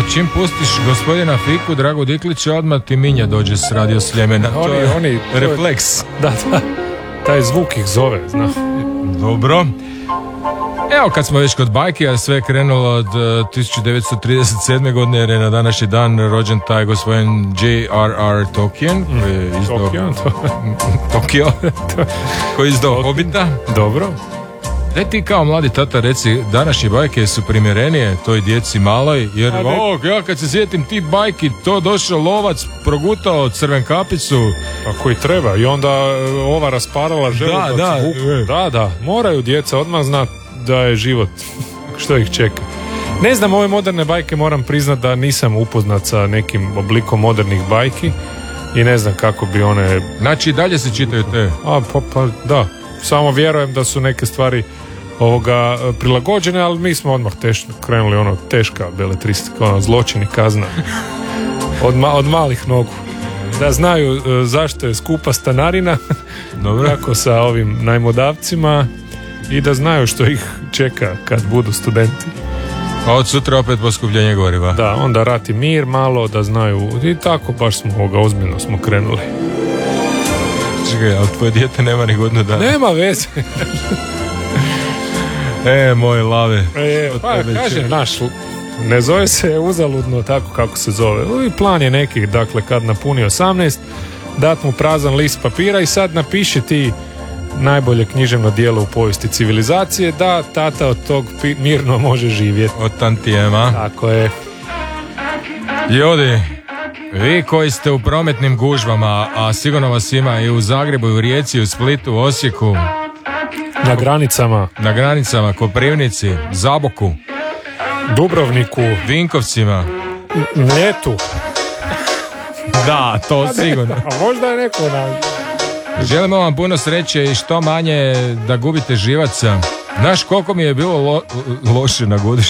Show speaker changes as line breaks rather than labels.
čim pustiš gospodina Fiku, Dragu Diklića, odmah ti Minja dođe s Radio Sljemena. To je refleks.
Da, taj zvuk ih zove, zna.
Dobro. Evo, kad smo već kod bajki, a sve je krenulo od 1937. godine, jer je na današnji dan rođen taj gospodin J.R.R. Tolkien, koji je izdao Tokio, koji je izdao Hobita.
Dobro.
Daj ti kao mladi tata reci, današnje bajke su primjerenije toj djeci maloj, jer ja kad se sjetim ti bajki, to došao lovac, progutao crvenkapicu.
Ako i treba, i onda ova rasparala želudac. Da, moraju djeca odmah znati da je život, što ih čeka. Ne znam, ove moderne bajke moram priznat da nisam upoznat sa nekim oblikom modernih bajki i ne znam kako bi one...
Znači dalje se čitaju te?
Pa da, samo vjerujem da su neke stvari prilagođene, ali mi smo odmah krenuli teška beletristika, zločin i kazna od malih nogu, da znaju zašto je skupa stanarina. Dobro. Kako sa ovim najmodavcima i da znaju što ih čeka kad budu studenti.
A od sutra opet poskupljenje goriva.
Da, onda rat i mir malo, da znaju, i tako baš smo ozbiljno smo krenuli.
Čekaj, ali tvoje dijete nema ni godinu dana.
Nema veze.
Moj lave.
Kaže naš, ne zove se uzaludno tako kako se zove. I plan je neki, dakle, kad napuni 18, dat mu prazan list papira i sad napiši ti najbolje književno djelo u povijesti civilizacije, da tata od tog mirno može živjeti.
Od tantijema.
Tako je.
Ljudi, vi koji ste u prometnim gužvama, a sigurno vas ima i u Zagrebu, i u Rijeci, i u Splitu, u Osijeku,
na
granicama, Koprivnici, Zaboku,
Dubrovniku,
Vinkovcima,
Mljetu.
Da, to sigurno.
A možda je neko
Želimo vam puno sreće i što manje da gubite živaca. Znaš koliko mi je bilo loše na godišnje